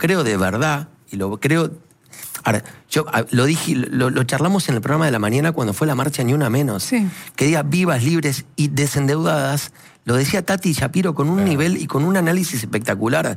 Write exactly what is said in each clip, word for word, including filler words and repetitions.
creo de verdad, y lo creo... Ahora, yo lo dije, lo, lo charlamos en el programa de la mañana cuando fue la marcha Ni Una Menos. Sí. Que diga vivas, libres y desendeudadas. Lo decía Tati Shapiro con un claro. nivel y con un análisis espectacular.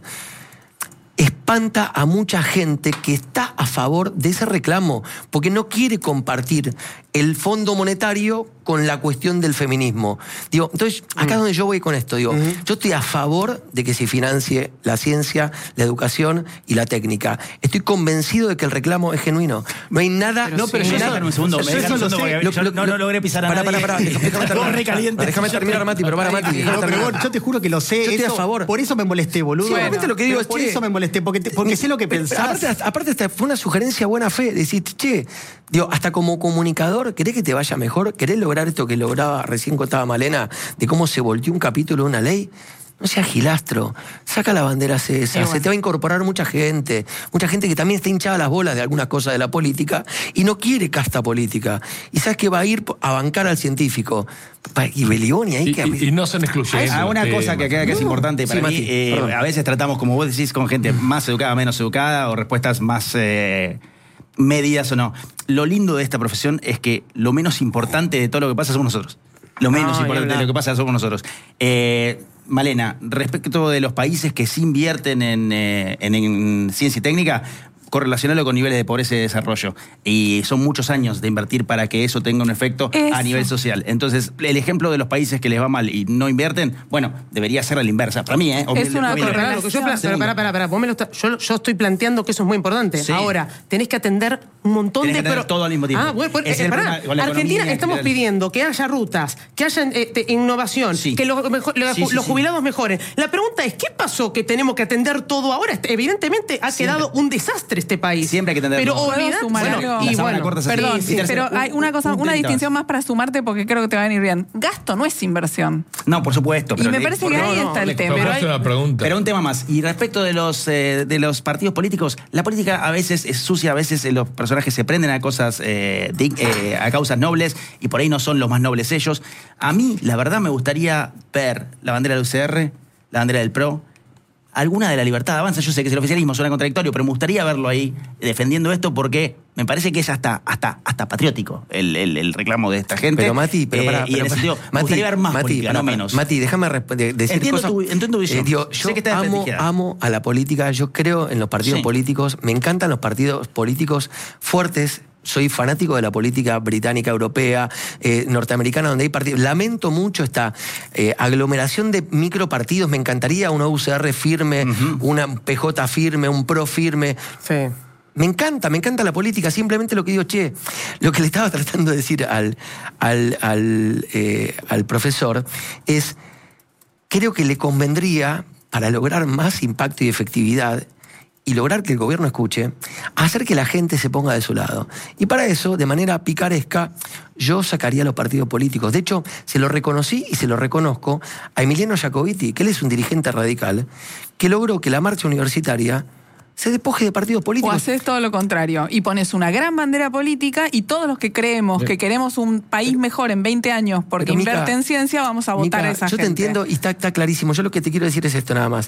Espanta a mucha gente que está a favor de ese reclamo, porque no quiere compartir el Fondo Monetario con la cuestión del feminismo. Digo, entonces, acá es donde yo voy con esto. Digo, uh-huh. yo estoy a favor de que se financie la ciencia, la educación y la técnica. Estoy convencido de que el reclamo es genuino. No hay nada... Pero no, pero sí, yo déjame un segundo. Yo, yo, yo, segundo porque lo, yo lo, no, no logré pisar a para, nadie. Para, para, para. Déjame terminar, déjame terminar Mati, pero para, Mati. No, pero vos, yo te juro que lo sé. Yo estoy eso, a favor. Por eso me molesté, boludo. Sí, bueno, lo que digo es, por che, eso me molesté, porque, te, porque sé lo que pensás. Aparte, aparte hasta fue una sugerencia buena fe. Decir, che, digo, hasta como comunicador, ¿querés que te vaya mejor? ¿Querés lograr esto que lograba, recién contaba Malena, de cómo se volteó un capítulo de una ley? No seas gilastro, saca la bandera esa, bueno. se te va a incorporar mucha gente, mucha gente que también está hinchada las bolas de algunas cosas de la política y no quiere casta política. Y sabes que va a ir a bancar al científico. Y Belioni ahí y, que... y, y no son excluyentes. Ah, una cosa que queda que es importante para sí, mí, Mati, eh, a veces tratamos, como vos decís, con gente más educada, menos educada, o respuestas más... Eh, medidas o no. Lo lindo de esta profesión es que lo menos importante de todo lo que pasa somos nosotros. Lo menos no, importante de lo que pasa somos nosotros. Eh, Malena, respecto de los países que sí invierten en, eh, en, en ciencia y técnica, correlacionarlo con niveles de pobreza y desarrollo. Y son muchos años de invertir para que eso tenga un efecto eso. a nivel social. Entonces, el ejemplo de los países que les va mal y no invierten, bueno, debería ser a la inversa. Para mí, ¿eh? Es una correlación. Yo, pero, para, para, para, vos me lo está, yo, yo estoy planteando que eso es muy importante. Sí. Ahora, tenés que atender un montón tenés de... que atender todo al mismo tiempo. Ah, bueno, pues, eh, pará. Argentina estamos pidiendo que haya rutas, que haya eh, te, innovación, sí. que los, mejor, los, sí, sí, los jubilados sí. mejoren. La pregunta es, ¿qué pasó que tenemos que atender todo ahora? Evidentemente ha Siempre. quedado un desastre este país. Siempre hay que atender. Pero olvidate, bueno, y bueno, perdón, sí, sí, pero hay una cosa, una distinción más para sumarte porque creo que te va a venir bien. Gasto no es inversión. No, por supuesto. Pero y me le, parece que ahí no, está no, el tema. Pero, hay, una pregunta. pero un tema más. Y respecto de los, eh, de los partidos políticos, la política a veces es sucia, a veces los personajes se prenden a cosas, eh, de, eh, a causas nobles y por ahí no son los más nobles ellos. A mí, la verdad, me gustaría ver la bandera del U C R, la bandera del P R O, alguna de la Libertad Avanza. Yo sé que el oficialismo suena contradictorio, pero me gustaría verlo ahí defendiendo esto porque me parece que es hasta, hasta, hasta patriótico el, el, el reclamo de esta gente. Pero Mati, pero para, eh, y en ese sentido, me gustaría ver más Mati, política, para, no menos. Mati, déjame decir entiendo cosas. Tu, entiendo tu visión. Eh, digo, yo sé que estás amo, amo a la política, yo creo en los partidos sí. políticos, me encantan los partidos políticos fuertes. Soy fanático de la política británica, europea, eh, norteamericana, donde hay partidos. Lamento mucho esta eh, aglomeración de micropartidos. Me encantaría una U C R firme, uh-huh. una P J firme, un P R O firme. Sí. Me encanta, me encanta la política. Simplemente lo que digo, che, lo que le estaba tratando de decir al, al, al, eh, al profesor es, creo que le convendría, para lograr más impacto y efectividad, y lograr que el gobierno escuche, hacer que la gente se ponga de su lado. Y para eso, de manera picaresca, yo sacaría a los partidos políticos. De hecho, se lo reconocí y se lo reconozco a Emiliano Jacobiti, que él es un dirigente radical, que logró que la marcha universitaria se despoje de partidos políticos. O haces todo lo contrario, y pones una gran bandera política y todos los que creemos que queremos un país mejor en veinte años porque Pero, invierte Mica, en ciencia, vamos a votar Mica, a esa yo gente. Yo te entiendo y está, está clarísimo. Yo lo que te quiero decir es esto nada más.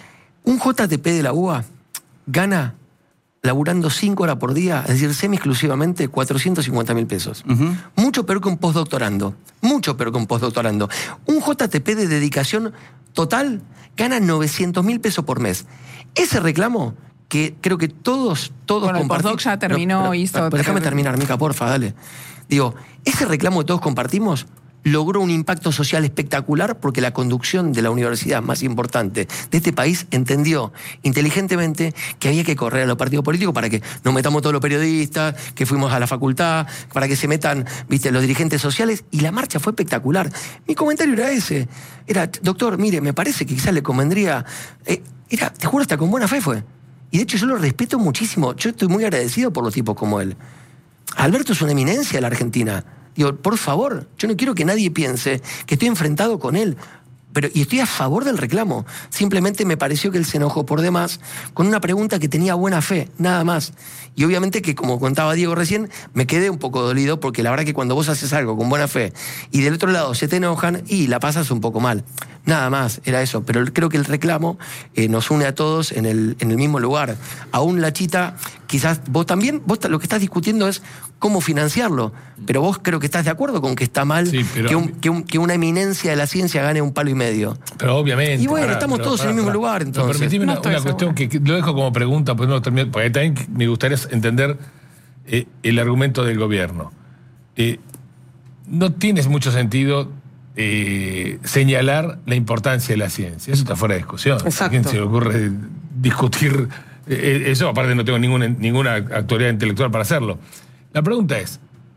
Un J T P de la U B A gana, laburando cinco horas por día, es decir, semi-exclusivamente, cuatrocientos cincuenta mil pesos. Uh-huh. Mucho peor que un postdoctorando. Mucho peor que un postdoctorando. Un J T P de dedicación total gana novecientos mil pesos por mes. Ese reclamo, que creo que todos, todos bueno, compartimos... el postdoc ya terminó, no, pero, hizo... Pero, pero déjame terminar, Mica, porfa, dale. Digo, ese reclamo que todos compartimos logró un impacto social espectacular porque la conducción de la universidad más importante de este país entendió inteligentemente que había que correr a los partidos políticos para que nos metamos todos los periodistas, que fuimos a la facultad, para que se metan, viste, los dirigentes sociales, y la marcha fue espectacular. Mi comentario era ese. Era, doctor, mire, me parece que quizás le convendría... Eh, era, te juro, hasta con buena fe fue. Y de hecho yo lo respeto muchísimo. Yo estoy muy agradecido por los tipos como él. Alberto es una eminencia de la Argentina. Digo, por favor, yo no quiero que nadie piense que estoy enfrentado con él. pero, y estoy a favor del reclamo. Simplemente me pareció que él se enojó por demás con una pregunta que tenía buena fe, nada más. Y obviamente que, como contaba Diego recién, me quedé un poco dolido porque la verdad que cuando vos haces algo con buena fe y del otro lado se te enojan y la pasas un poco mal. Nada más, era eso. Pero creo que el reclamo eh, nos une a todos en el, en el mismo lugar. Aún la Chita, quizás vos también, vos lo que estás discutiendo es cómo financiarlo. Pero vos creo que estás de acuerdo con que está mal sí, pero, que, un, que, un, que una eminencia de la ciencia gane un palo y medio. Pero obviamente. Y bueno, pará, estamos pero, todos pará, en el mismo pará. lugar, entonces. No, permitime no una, una cuestión que, que lo dejo como pregunta, pues no termino, porque también me gustaría entender eh, el argumento del gobierno. Eh, no tiene mucho sentido eh, señalar la importancia de la ciencia. Eso está fuera de discusión. Exacto. ¿A quién se le ocurre discutir eh, eso? Aparte no tengo ninguna, ninguna actualidad intelectual para hacerlo. La pregunta es,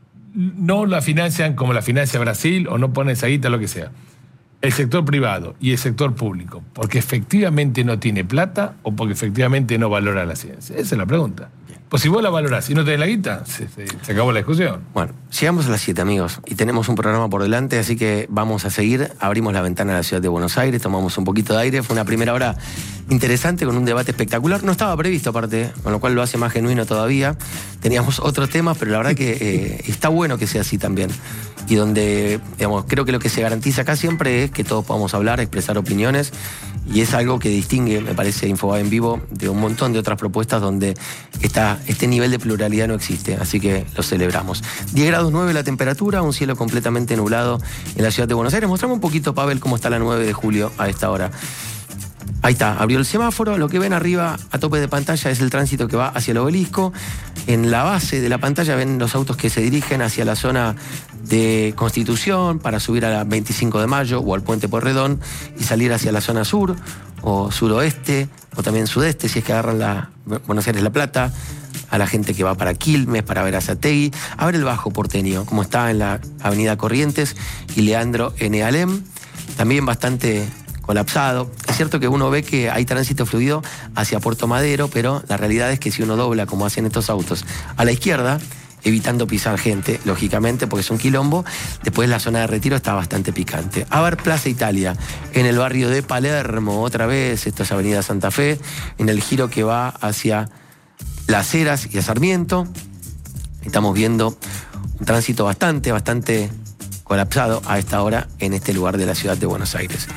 no la financian como la financia Brasil o no ponen esa guita, lo que sea. El sector privado y el sector público, porque efectivamente no tiene plata o porque efectivamente no valora la ciencia. Esa es la pregunta. Pues si vos la valorás y no tenés la guita, se, se, se acabó la discusión. Bueno, llegamos a las siete, amigos, y tenemos un programa por delante, así que vamos a seguir. Abrimos la ventana a la ciudad de Buenos Aires, tomamos un poquito de aire. Fue una primera hora interesante con un debate espectacular. No estaba previsto, aparte, con lo cual lo hace más genuino todavía. Teníamos otros temas, pero la verdad que eh, está bueno que sea así también. Y donde, digamos, creo que lo que se garantiza acá siempre es que todos podamos hablar, expresar opiniones, y es algo que distingue, me parece, Infobae en Vivo de un montón de otras propuestas donde está, este nivel de pluralidad no existe, así que lo celebramos. diez grados nueve la temperatura, un cielo completamente nublado en la ciudad de Buenos Aires. Mostrame un poquito, Pavel, cómo está la nueve de julio a esta hora. Ahí está, abrió el semáforo, lo que ven arriba a tope de pantalla es el tránsito que va hacia el obelisco. En la base de la pantalla ven los autos que se dirigen hacia la zona de Constitución para subir a la veinticinco de mayo o al Puente Pueyrredón y salir hacia la zona sur o suroeste o también sudeste si es que agarran la Buenos Aires La Plata, a la gente que va para Quilmes, para Berazategui, a ver el Bajo Porteño, como está en la avenida Corrientes y Leandro N. Alem, también bastante colapsado. Es cierto que uno ve que hay tránsito fluido hacia Puerto Madero, pero la realidad es que si uno dobla, como hacen estos autos, a la izquierda, evitando pisar gente, lógicamente, porque es un quilombo, después la zona de Retiro está bastante picante. A ver, Plaza Italia, en el barrio de Palermo, otra vez, esto es Avenida Santa Fe, en el giro que va hacia Las Heras y a Sarmiento. Estamos viendo un tránsito bastante, bastante colapsado a esta hora en este lugar de la ciudad de Buenos Aires.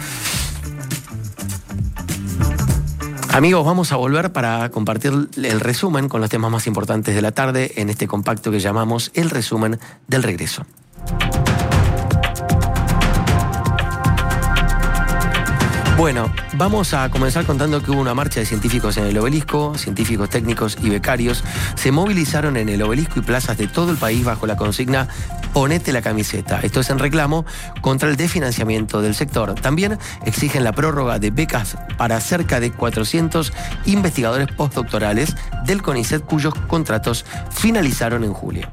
Amigos, vamos a volver para compartir el resumen con los temas más importantes de la tarde en este compacto que llamamos El Resumen del Regreso. Bueno, vamos a comenzar contando que hubo una marcha de científicos en el obelisco, científicos técnicos y becarios se movilizaron en el obelisco y plazas de todo el país bajo la consigna Ponete la camiseta. Esto es en reclamo contra el desfinanciamiento del sector. También exigen la prórroga de becas para cerca de cuatrocientos investigadores postdoctorales del CONICET cuyos contratos finalizaron en julio.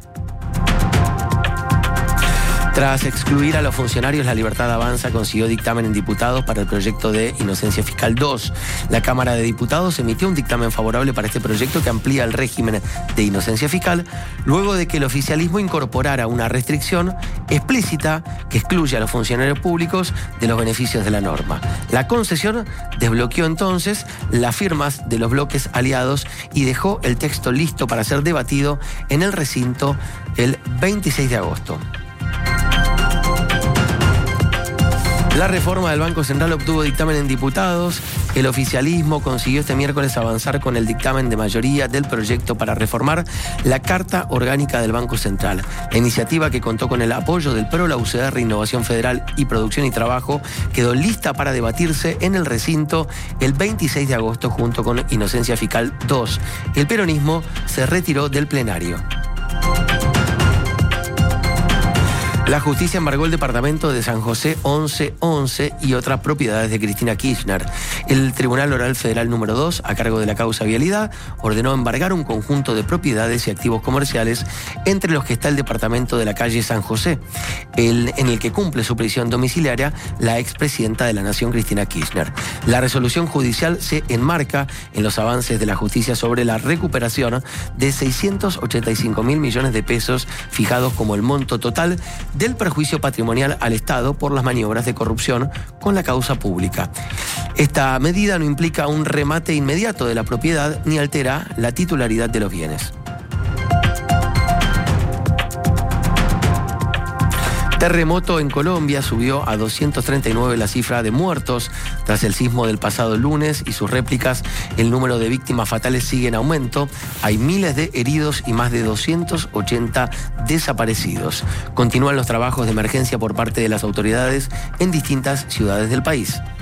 Tras excluir a los funcionarios, la Libertad Avanza consiguió dictamen en diputados para el proyecto de Inocencia Fiscal dos. La Cámara de Diputados emitió un dictamen favorable para este proyecto que amplía el régimen de inocencia fiscal, luego de que el oficialismo incorporara una restricción explícita que excluye a los funcionarios públicos de los beneficios de la norma. La concesión desbloqueó entonces las firmas de los bloques aliados y dejó el texto listo para ser debatido en el recinto el veintiséis de agosto. La reforma del Banco Central obtuvo dictamen en diputados. El oficialismo consiguió este miércoles avanzar con el dictamen de mayoría del proyecto para reformar la Carta Orgánica del Banco Central. La iniciativa, que contó con el apoyo del P R O, la U C R, Innovación Federal y Producción y Trabajo, quedó lista para debatirse en el recinto el veintiséis de agosto junto con Inocencia Fiscal dos. El peronismo se retiró del plenario. La justicia embargó el departamento de San José once once y otras propiedades de Cristina Kirchner. El Tribunal Oral Federal número dos, a cargo de la causa Vialidad, ordenó embargar un conjunto de propiedades y activos comerciales, entre los que está el departamento de la calle San José, el, en el que cumple su prisión domiciliaria la expresidenta de la Nación, Cristina Kirchner. La resolución judicial se enmarca en los avances de la justicia sobre la recuperación de seiscientos ochenta y cinco mil millones de pesos, fijados como el monto total del perjuicio patrimonial al Estado por las maniobras de corrupción con la causa pública. Esta medida no implica un remate inmediato de la propiedad ni altera la titularidad de los bienes. Terremoto en Colombia, subió a doscientos treinta y nueve la cifra de muertos. Tras el sismo del pasado lunes y sus réplicas, el número de víctimas fatales sigue en aumento. Hay miles de heridos y más de doscientos ochenta desaparecidos. Continúan los trabajos de emergencia por parte de las autoridades en distintas ciudades del país.